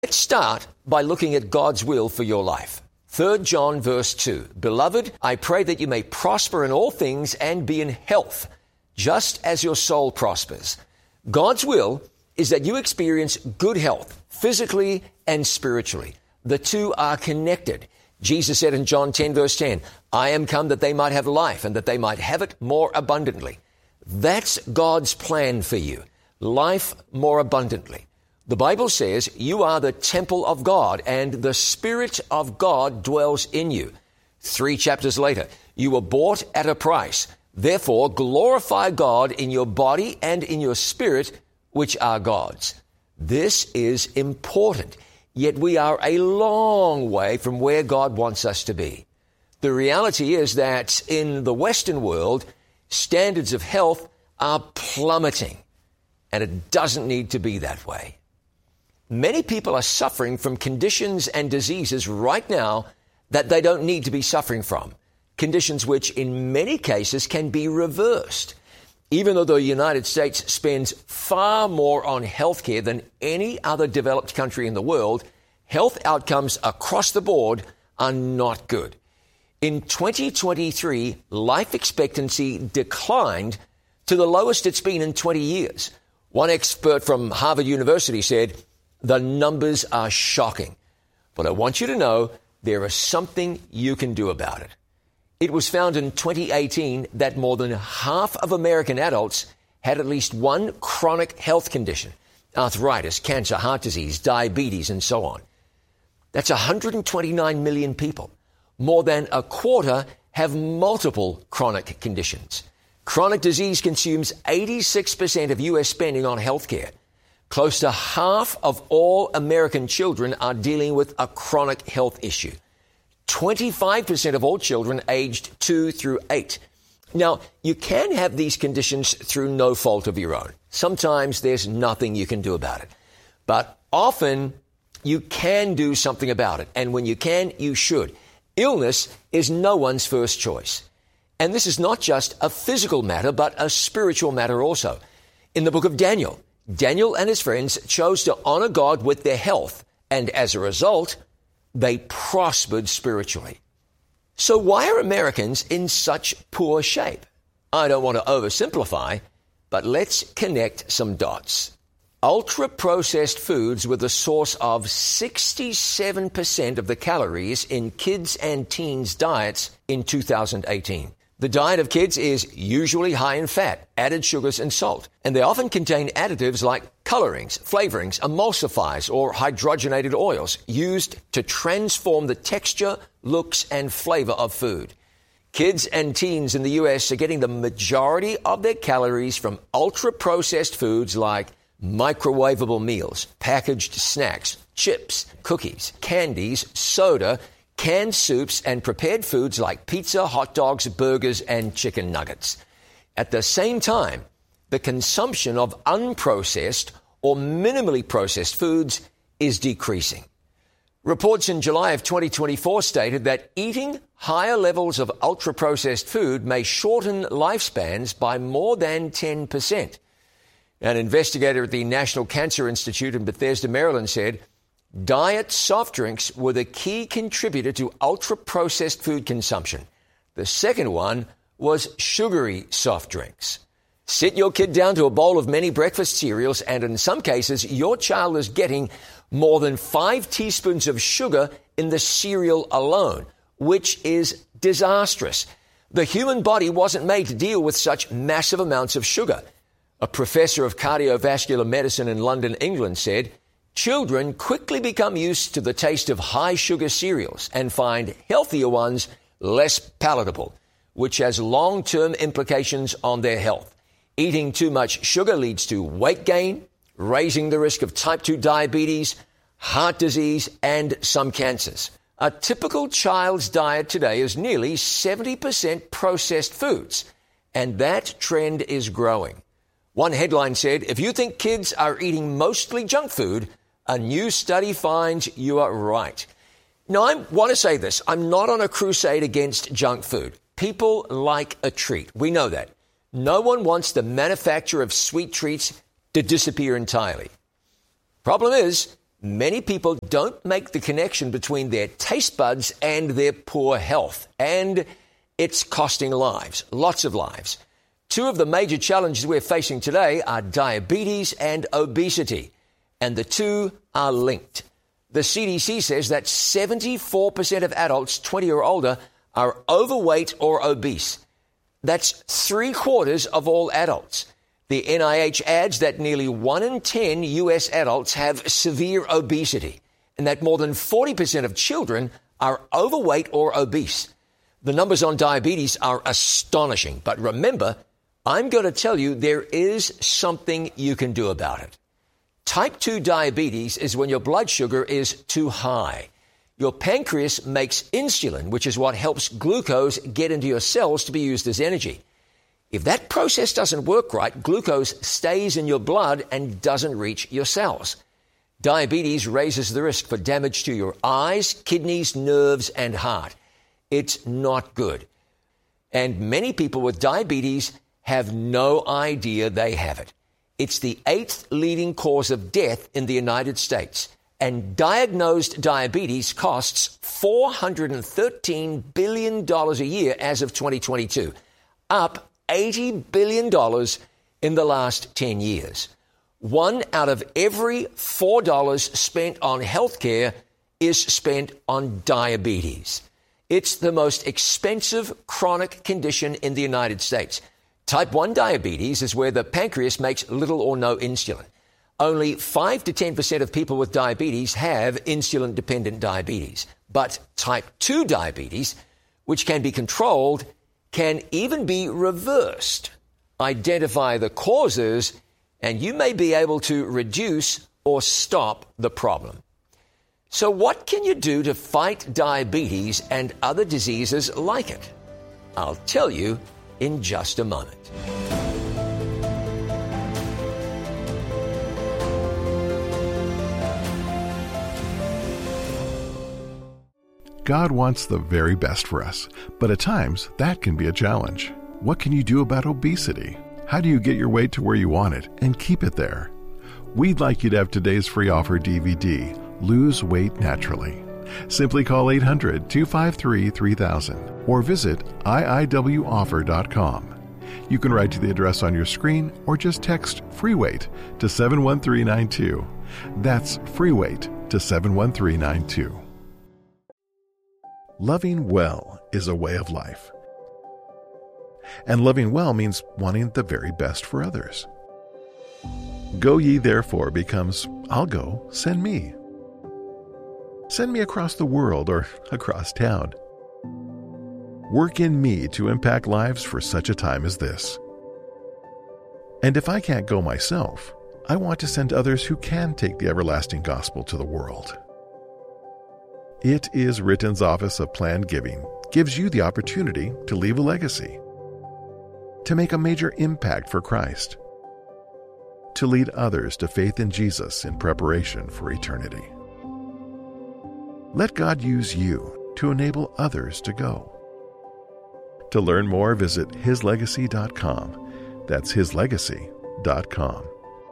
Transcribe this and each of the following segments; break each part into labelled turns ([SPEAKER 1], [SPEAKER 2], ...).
[SPEAKER 1] Let's start by looking at God's will for your life. 3 John verse 2, Beloved, I pray that you may prosper in all things and be in health, just as your soul prospers. God's will is that you experience good health, physically and spiritually. The two are connected. Jesus said in John 10 verse 10, I am come that they might have life and that they might have it more abundantly. That's God's plan for you, life more abundantly. The Bible says you are the temple of God and the Spirit of God dwells in you. 3 chapters later, you were bought at a price. Therefore, glorify God in your body and in your spirit, which are God's. This is important, yet we are a long way from where God wants us to be. The reality is that in the Western world, standards of health are plummeting, and it doesn't need to be that way. Many people are suffering from conditions and diseases right now that they don't need to be suffering from, conditions which in many cases can be reversed. Even though the United States spends far more on healthcare than any other developed country in the world, health outcomes across the board are not good. In 2023, life expectancy declined to the lowest it's been in 20 years. One expert from Harvard University said, the numbers are shocking, but I want you to know there is something you can do about it. It was found in 2018 that more than half of American adults had at least one chronic health condition, arthritis, cancer, heart disease, diabetes, and so on. That's 129 million people. More than a quarter have multiple chronic conditions. Chronic disease consumes 86% of U.S. spending on health care. Close to half of all American children are dealing with a chronic health issue. 25% of all children aged 2 through 8. Now, you can have these conditions through no fault of your own. Sometimes there's nothing you can do about it. But often you can do something about it. And when you can, you should. Illness is no one's first choice. And this is not just a physical matter, but a spiritual matter also. In the book of Daniel and his friends chose to honor God with their health, and as a result, they prospered spiritually. So why are Americans in such poor shape? I don't want to oversimplify, but let's connect some dots. Ultra-processed foods were the source of 67% of the calories in kids' and teens' diets in 2018. The diet of kids is usually high in fat, added sugars, and salt, and they often contain additives like colorings, flavorings, emulsifiers, or hydrogenated oils used to transform the texture, looks, and flavor of food. Kids and teens in the U.S. are getting the majority of their calories from ultra-processed foods like microwavable meals, packaged snacks, chips, cookies, candies, soda, canned soups, and prepared foods like pizza, hot dogs, burgers, and chicken nuggets. At the same time, the consumption of unprocessed or minimally processed foods is decreasing. Reports in July of 2024 stated that eating higher levels of ultra-processed food may shorten lifespans by more than 10%. An investigator at the National Cancer Institute in Bethesda, Maryland said, diet soft drinks were the key contributor to ultra-processed food consumption. The second one was sugary soft drinks. Sit your kid down to a bowl of many breakfast cereals, and in some cases, your child is getting more than 5 teaspoons of sugar in the cereal alone, which is disastrous. The human body wasn't made to deal with such massive amounts of sugar. A professor of cardiovascular medicine in London, England, said, children quickly become used to the taste of high-sugar cereals and find healthier ones less palatable, which has long-term implications on their health. Eating too much sugar leads to weight gain, raising the risk of type 2 diabetes, heart disease, and some cancers. A typical child's diet today is nearly 70% processed foods, and that trend is growing. One headline said, if you think kids are eating mostly junk food, a new study finds you are right. Now, I want to say this. I'm not on a crusade against junk food. People like a treat. We know that. No one wants the manufacture of sweet treats to disappear entirely. Problem is, Many people don't make the connection between their taste buds and their poor health, and it's costing lives, lots of lives. Two of the major challenges we're facing today are diabetes and obesity, and the two are linked. The CDC says that 74% of adults 20 or older are overweight or obese. That's 3/4 of all adults. The NIH adds that nearly 1 in 10 U.S. adults have severe obesity, and that more than 40% of children are overweight or obese. The numbers on diabetes are astonishing, but remember, I'm going to tell you there is something you can do about it. Type 2 diabetes is when your blood sugar is too high. Your pancreas makes insulin, which is what helps glucose get into your cells to be used as energy. If that process doesn't work right, glucose stays in your blood and doesn't reach your cells. Diabetes raises the risk for damage to your eyes, kidneys, nerves, and heart. It's not good. And many people with diabetes have no idea they have it. It's the 8th leading cause of death in the United States. And diagnosed diabetes costs $413 billion a year as of 2022, up $80 billion in the last 10 years. 1 out of every $4 spent on healthcare is spent on diabetes. It's the most expensive chronic condition in the United States. Type 1 diabetes is where the pancreas makes little or no insulin. Only 5 to 10% of people with diabetes have insulin-dependent diabetes. But type 2 diabetes, which can be controlled, can even be reversed. Identify the causes, and you may be able to reduce or stop the problem. So what can you do to fight diabetes and other diseases like it? I'll tell you in just a moment.
[SPEAKER 2] God wants the very best for us, but at times that can be a challenge. What can you do about obesity? How do you get your weight to where you want it and keep it there? We'd like you to have today's free offer DVD, Lose Weight Naturally. Simply call 800-253-3000 or visit iiwoffer.com. You can write to the address on your screen or just text FREEWEIGHT to 71392. That's FREEWEIGHT to 71392. Loving well is a way of life. And loving well means wanting the very best for others. Go ye therefore becomes, I'll go, send me. Send me across the world or across town. Work in me to impact lives for such a time as this. And if I can't go myself, I want to send others who can take the everlasting gospel to the world. It is Written's Office of Planned Giving gives you the opportunity to leave a legacy, to make a major impact for Christ, to lead others to faith in Jesus in preparation for eternity. Let God use you to enable others to go. To learn more, visit hislegacy.com. That's hislegacy.com.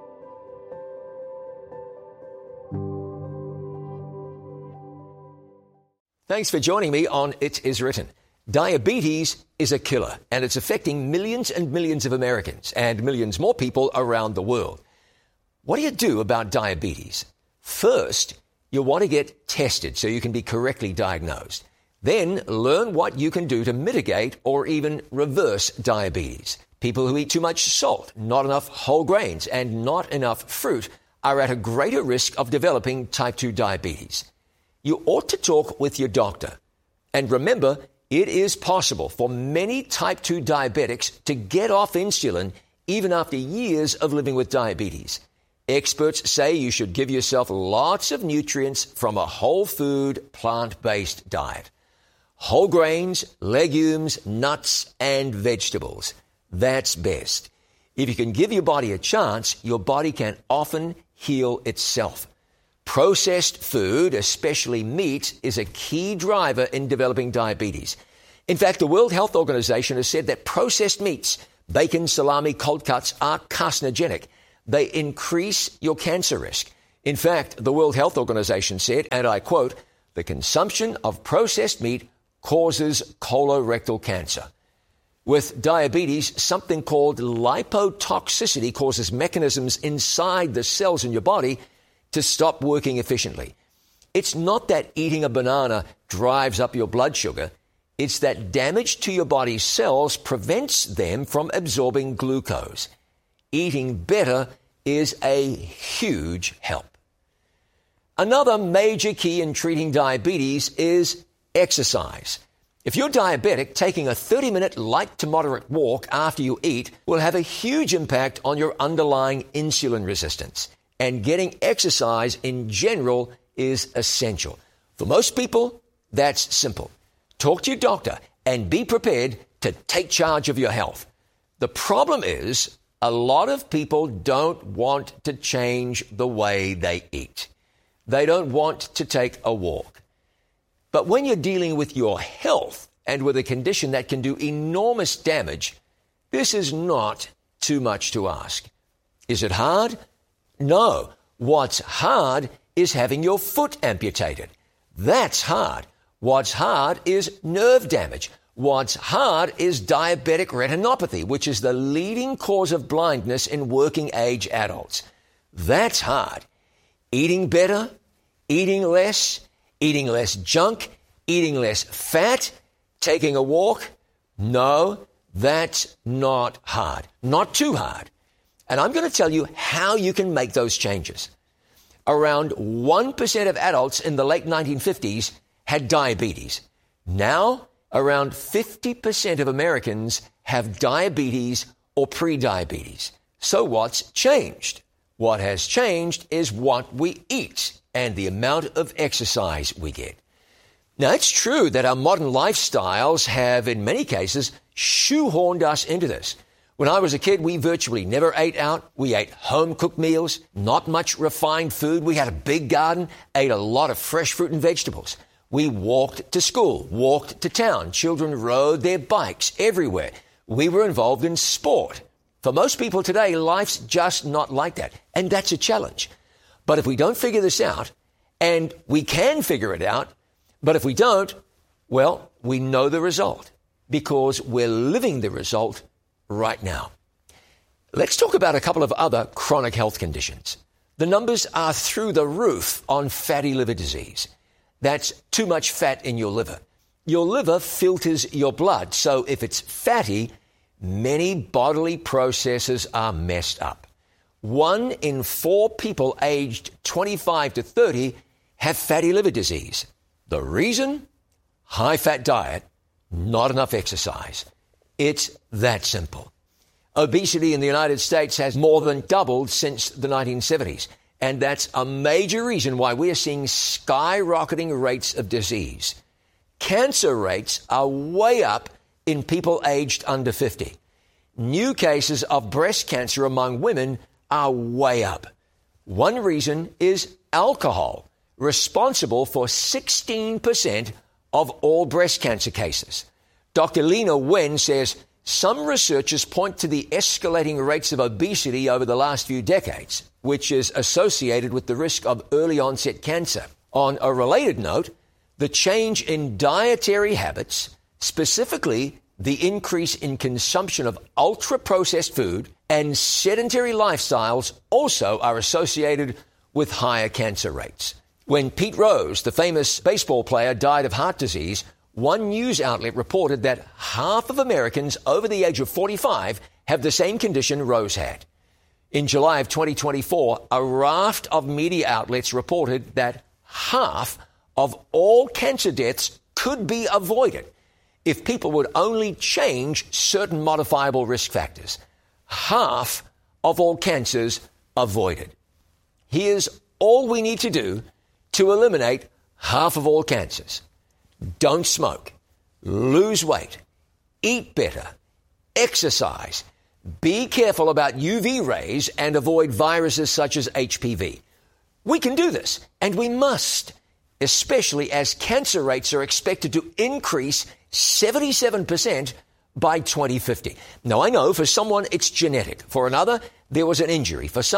[SPEAKER 1] Thanks for joining me on It Is Written. Diabetes is a killer, and it's affecting millions and millions of Americans and millions more people around the world. What do you do about diabetes? First, you'll want to get tested so you can be correctly diagnosed. Then learn what you can do to mitigate or even reverse diabetes. People who eat too much salt, not enough whole grains, and not enough fruit are at a greater risk of developing type 2 diabetes. You ought to talk with your doctor. And remember, it is possible for many type 2 diabetics to get off insulin even after years of living with diabetes. Experts say you should give yourself lots of nutrients from a whole food, plant-based diet. Whole grains, legumes, nuts, and vegetables. That's best. If you can give your body a chance, your body can often heal itself. Processed food, especially meat, is a key driver in developing diabetes. In fact, the World Health Organization has said that processed meats, bacon, salami, cold cuts, are carcinogenic. They increase your cancer risk. In fact, the World Health Organization said, and I quote, "The consumption of processed meat causes colorectal cancer." With diabetes, something called lipotoxicity causes mechanisms inside the cells in your body to stop working efficiently. It's not that eating a banana drives up your blood sugar. It's that damage to your body's cells prevents them from absorbing glucose. Eating better is a huge help. Another major key in treating diabetes is exercise. If you're diabetic, taking a 30-minute light to moderate walk after you eat will have a huge impact on your underlying insulin resistance. And getting exercise in general is essential. For most people, that's simple. Talk to your doctor and be prepared to take charge of your health. The problem is a lot of people don't want to change the way they eat. They don't want to take a walk. But when you're dealing with your health and with a condition that can do enormous damage, this is not too much to ask. Is it hard? No. What's hard is having your foot amputated. That's hard. What's hard is nerve damage. What's hard is diabetic retinopathy, which is the leading cause of blindness in working age adults. That's hard. Eating better, eating less junk, eating less fat, taking a walk. No, that's not hard. Not too hard. And I'm going to tell you how you can make those changes. Around 1% of adults in the late 1950s had diabetes. Now, around 50% of Americans have diabetes or prediabetes. So what's changed? What has changed is what we eat and the amount of exercise we get. Now, it's true that our modern lifestyles have, in many cases, shoehorned us into this. When I was a kid, we virtually never ate out. We ate home-cooked meals, not much refined food. We had a big garden, ate a lot of fresh fruit and vegetables. We walked to school, walked to town. Children rode their bikes everywhere. We were involved in sport. For most people today, life's just not like that. And that's a challenge. But if we don't figure this out, and we can figure it out, but if we don't, well, we know the result because we're living the result right now. Let's talk about a couple of other chronic health conditions. The numbers are through the roof on fatty liver disease. That's too much fat in your liver. Your liver filters your blood, so if it's fatty, many bodily processes are messed up. 1 in 4 people aged 25 to 30 have fatty liver disease. The reason? High-fat diet, not enough exercise. It's that simple. Obesity in the United States has more than doubled since the 1970s, and that's a major reason why we are seeing skyrocketing rates of disease. Cancer rates are way up in people aged under 50. New cases of breast cancer among women are way up. One reason is alcohol, responsible for 16% of all breast cancer cases. Dr. Lena Wen says some researchers point to the escalating rates of obesity over the last few decades, which is associated with the risk of early onset cancer. On a related note, the change in dietary habits, specifically the increase in consumption of ultra-processed food and sedentary lifestyles, also are associated with higher cancer rates. When Pete Rose, the famous baseball player, died of heart disease, one news outlet reported that half of Americans over the age of 45 have the same condition Rose had. In July of 2024, a raft of media outlets reported that half of all cancer deaths could be avoided if people would only change certain modifiable risk factors. Half of all cancers avoided. Here's all we need to do to eliminate half of all cancers. Don't smoke, lose weight, eat better, exercise, be careful about UV rays, and avoid viruses such as HPV. We can do this, and we must, especially as cancer rates are expected to increase 77% by 2050. Now, I know for someone it's genetic. For another, there was an injury. For some,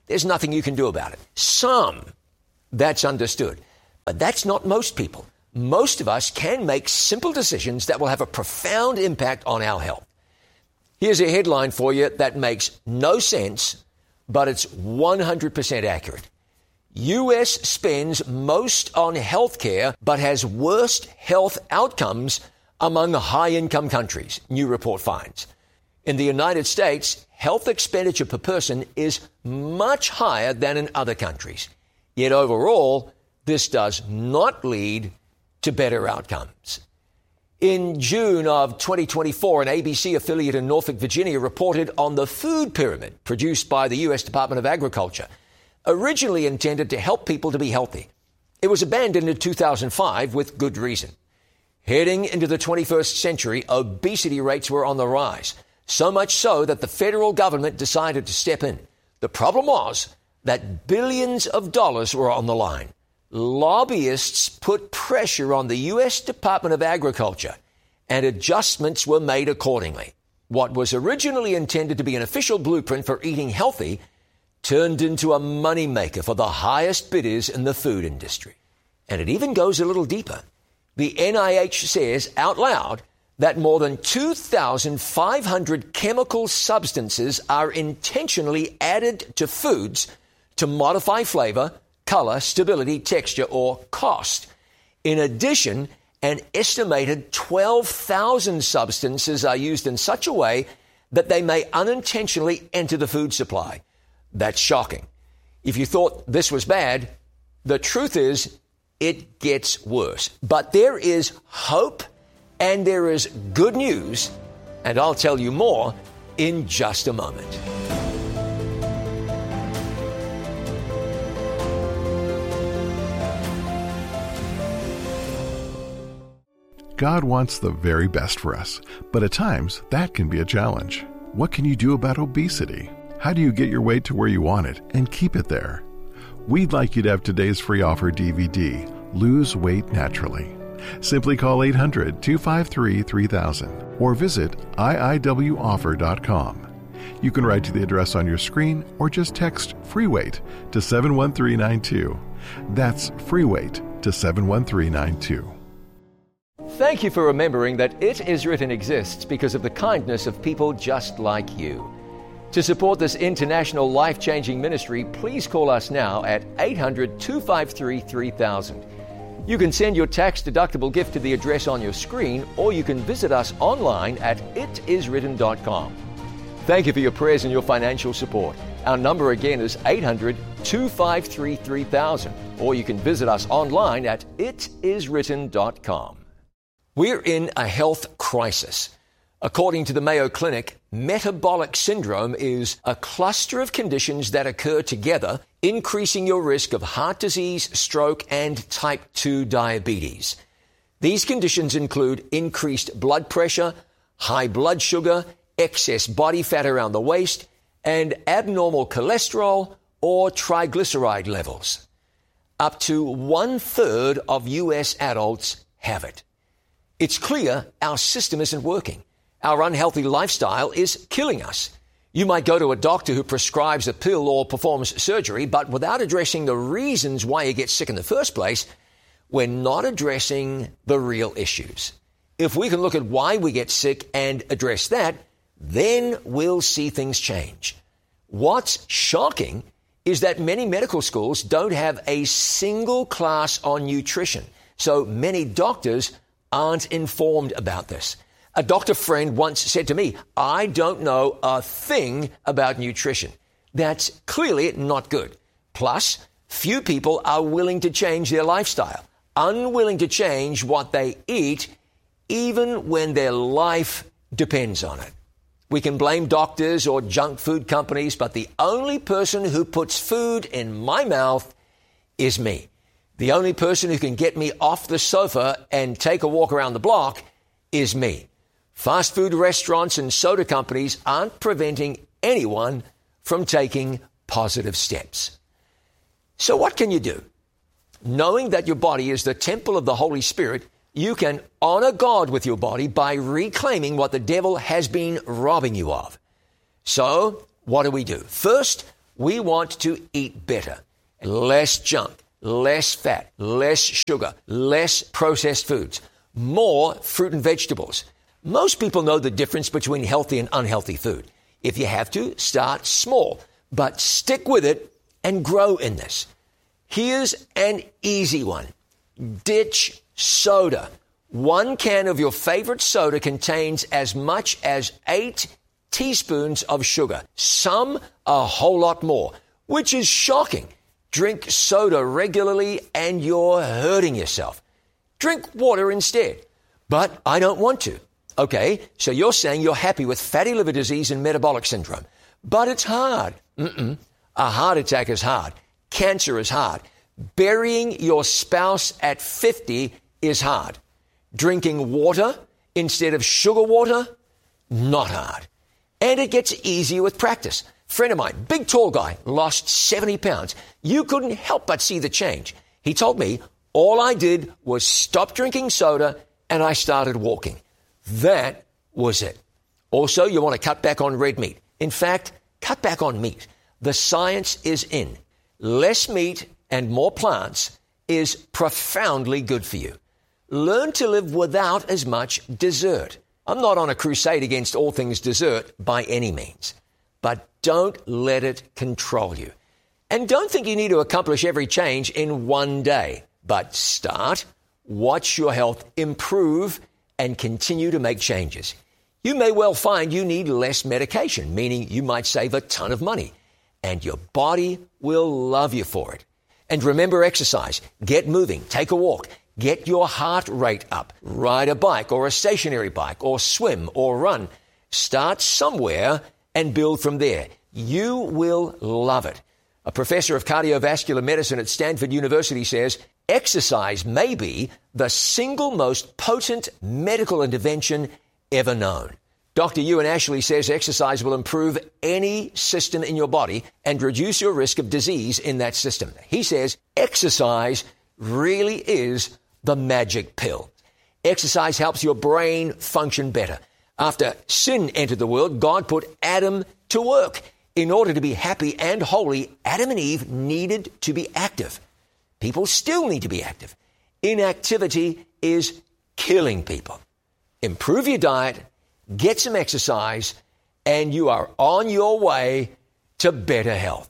[SPEAKER 1] there's nothing you can do about it. Some, that's understood. But that's not most people. Most of us can make simple decisions that will have a profound impact on our health. Here's a headline for you that makes no sense, but it's 100% accurate. U.S. spends most on health care, but has worst health outcomes among high-income countries, new report finds. In the United States, health expenditure per person is much higher than in other countries. Yet overall, this does not lead to better outcomes. In June of 2024, an ABC affiliate in Norfolk, Virginia, reported on the food pyramid produced by the U.S. Department of Agriculture, originally intended to help people to be healthy. It was abandoned in 2005 with good reason. Heading into the 21st century, obesity rates were on the rise, so much so that the federal government decided to step in. The problem was that billions of dollars were on the line. Lobbyists put pressure on the U.S. Department of Agriculture, and adjustments were made accordingly. What was originally intended to be an official blueprint for eating healthy turned into a moneymaker for the highest bidders in the food industry. And it even goes a little deeper. The NIH says out loud that more than 2,500 chemical substances are intentionally added to foods to modify flavor, color, stability, texture, or cost. In addition, an estimated 12,000 substances are used in such a way that they may unintentionally enter the food supply. That's shocking. If you thought this was bad, the truth is it gets worse. But there is hope and there is good news, and I'll tell you more in just a moment.
[SPEAKER 2] God wants the very best for us, but at times that can be a challenge. What can you do about obesity? How do you get your weight to where you want it and keep it there? We'd like you to have today's free offer DVD, Lose Weight Naturally. Simply call 800-253-3000 or visit iiwoffer.com. You can write to the address on your screen or just text Free Weight to 71392. That's Free Weight to 71392.
[SPEAKER 1] Thank you for remembering that It Is Written exists because of the kindness of people just like you. To support this international life-changing ministry, please call us now at 800-253-3000. You can send your tax-deductible gift to the address on your screen, or you can visit us online at itiswritten.com. Thank you for your prayers and your financial support. Our number again is 800-253-3000, or you can visit us online at itiswritten.com. We're in a health crisis. According to the Mayo Clinic, metabolic syndrome is a cluster of conditions that occur together, increasing your risk of heart disease, stroke, and type 2 diabetes. These conditions include increased blood pressure, high blood sugar, excess body fat around the waist, and abnormal cholesterol or triglyceride levels. Up to 1/3 of U.S. adults have it. It's clear our system isn't working. Our unhealthy lifestyle is killing us. You might go to a doctor who prescribes a pill or performs surgery, but without addressing the reasons why you get sick in the first place, we're not addressing the real issues. If we can look at why we get sick and address that, then we'll see things change. What's shocking is that many medical schools don't have a single class on nutrition, so many doctors aren't informed about this. A doctor friend once said to me, "I don't know a thing about nutrition." That's clearly not good. Plus, few people are willing to change their lifestyle, unwilling to change what they eat, even when their life depends on it. We can blame doctors or junk food companies, but the only person who puts food in my mouth is me. The only person who can get me off the sofa and take a walk around the block is me. Fast food restaurants and soda companies aren't preventing anyone from taking positive steps. So what can you do? Knowing that your body is the temple of the Holy Spirit, you can honor God with your body by reclaiming what the devil has been robbing you of. So what do we do? First, We want to eat better. Less junk, less fat, less sugar, less processed foods, more fruit and vegetables. Most people know the difference between healthy and unhealthy food. If you have to, start small, but stick with it and grow in this. Here's an easy one. Ditch soda. 1 can of your favorite soda contains as much as 8 teaspoons of sugar, some a whole lot more, which is shocking. Drink soda regularly and you're hurting yourself. Drink water instead. But I don't want to. Okay, so you're saying you're happy with fatty liver disease and metabolic syndrome. But it's hard. A heart attack is hard. Cancer is hard. Burying your spouse at 50 is hard. Drinking water instead of sugar water, not hard. And it gets easier with practice. Friend of mine, big tall guy, lost 70 pounds. You couldn't help but see the change. He told me, all I did was stop drinking soda and I started walking. That was it. Also, you want to cut back on red meat. In fact, cut back on meat. The science is in. Less meat and more plants is profoundly good for you. Learn to live without as much dessert. I'm not on a crusade against all things dessert by any means, but don't let it control you. And don't think you need to accomplish every change in one day, but start, watch your health improve, and continue to make changes. You may well find you need less medication, meaning you might save a ton of money, and your body will love you for it. And remember exercise. Get moving, take a walk, get your heart rate up, ride a bike or a stationary bike or swim or run. Start somewhere and build from there. You will love it. A professor of cardiovascular medicine at Stanford University says, exercise may be the single most potent medical intervention ever known. Dr. Ewan Ashley says exercise will improve any system in your body and reduce your risk of disease in that system. He says exercise really is the magic pill. Exercise helps your brain function better. After sin entered the world, God put Adam to work. In order to be happy and holy, Adam and Eve needed to be active. People still need to be active. Inactivity is killing people. Improve your diet, get some exercise, and you are on your way to better health.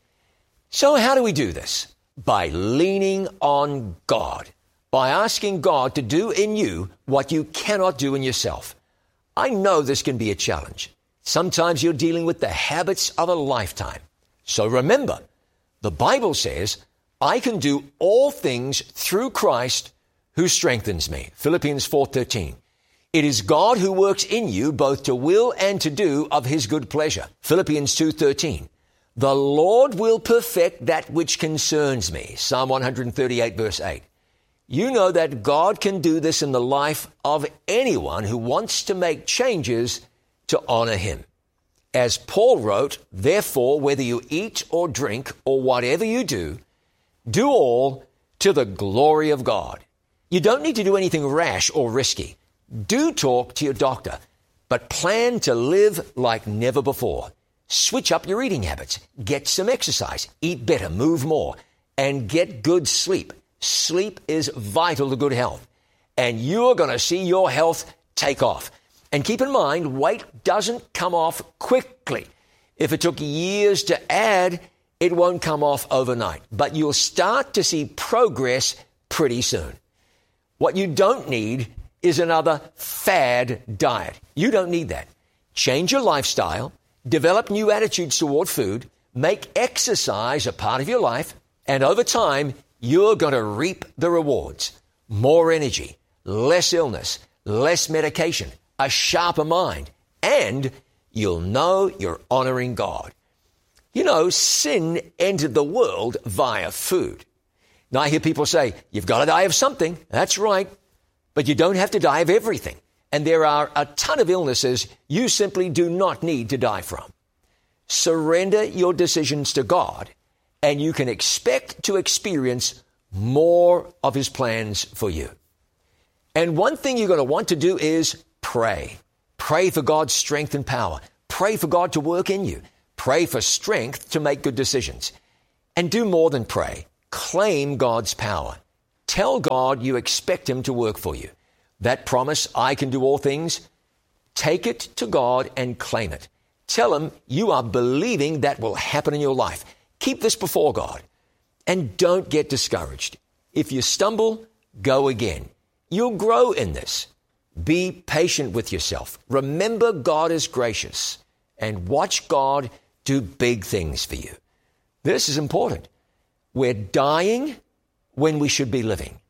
[SPEAKER 1] So how do we do this? By leaning on God, by asking God to do in you what you cannot do in yourself. I know this can be a challenge. Sometimes you're dealing with the habits of a lifetime. So remember, the Bible says, I can do all things through Christ who strengthens me. Philippians 4:13. It is God who works in you both to will and to do of his good pleasure. Philippians 2:13. The Lord will perfect that which concerns me. Psalm 138 verse 8. You know that God can do this in the life of anyone who wants to make changes to honor him. As Paul wrote, therefore, whether you eat or drink or whatever you do all to the glory of God. You don't need to do anything rash or risky. Do talk to your doctor, but plan to live like never before. Switch up your eating habits. Get some exercise. Eat better. Move more. And get good sleep. Sleep is vital to good health. And you're going to see your health take off. And keep in mind, weight doesn't come off quickly. If it took years to add, it won't come off overnight. But you'll start to see progress pretty soon. What you don't need is another fad diet. You don't need that. Change your lifestyle, develop new attitudes toward food, make exercise a part of your life, and over time, you're going to reap the rewards. More energy, less illness, less medication, a sharper mind, and you'll know you're honoring God. You know, sin entered the world via food. Now, I hear people say, you've got to die of something. That's right. But you don't have to die of everything. And there are a ton of illnesses you simply do not need to die from. Surrender your decisions to God, and you can expect to experience more of his plans for you. And one thing you're going to want to do is pray. Pray for God's strength and power. Pray for God to work in you. Pray for strength to make good decisions. And do more than pray. Claim God's power. Tell God you expect Him to work for you. That promise, I can do all things, take it to God and claim it. Tell Him you are believing that will happen in your life. Keep this before God. And don't get discouraged. If you stumble, go again. You'll grow in this. Be patient with yourself. Remember God is gracious. And watch God do big things for you. This is important. We're dying when we should be living.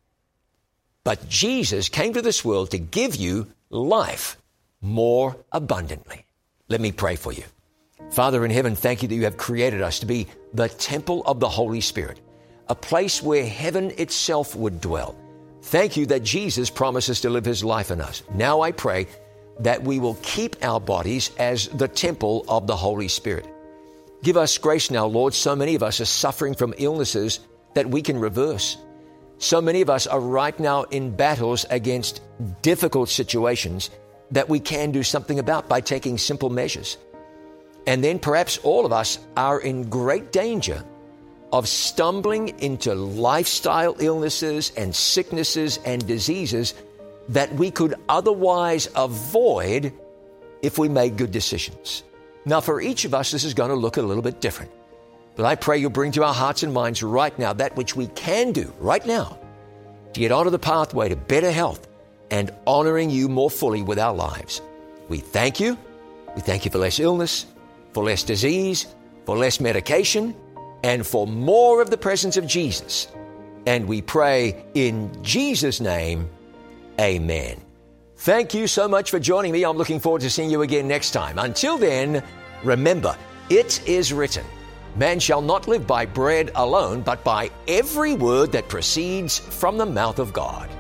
[SPEAKER 1] But Jesus came to this world to give you life more abundantly. Let me pray for you. Father in heaven, thank you that you have created us to be the temple of the Holy Spirit, a place where heaven itself would dwell. Thank you that Jesus promises to live His life in us. Now I pray that we will keep our bodies as the temple of the Holy Spirit. Give us grace now, Lord. So many of us are suffering from illnesses that we can reverse. So many of us are right now in battles against difficult situations that we can do something about by taking simple measures. And then perhaps all of us are in great danger of stumbling into lifestyle illnesses and sicknesses and diseases that we could otherwise avoid if we made good decisions. Now, for each of us, this is going to look a little bit different. But I pray you'll bring to our hearts and minds right now that which we can do right now to get onto the pathway to better health and honoring you more fully with our lives. We thank you. We thank you for less illness, for less disease, for less medication, and for more of the presence of Jesus. And we pray in Jesus' name, amen. Thank you so much for joining me. I'm looking forward to seeing you again next time. Until then, remember, it is written, man shall not live by bread alone, but by every word that proceeds from the mouth of God.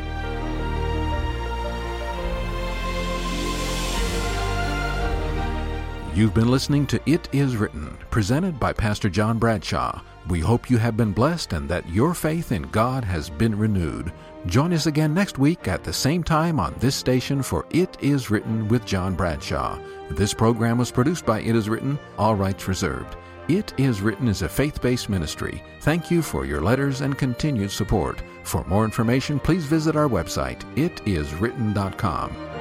[SPEAKER 3] You've been listening to It Is Written, presented by Pastor John Bradshaw. We hope you have been blessed and that your faith in God has been renewed. Join us again next week at the same time on this station for It Is Written with John Bradshaw. This program was produced by It Is Written, all rights reserved. It Is Written is a faith-based ministry. Thank you for your letters and continued support. For more information, please visit our website, itiswritten.com.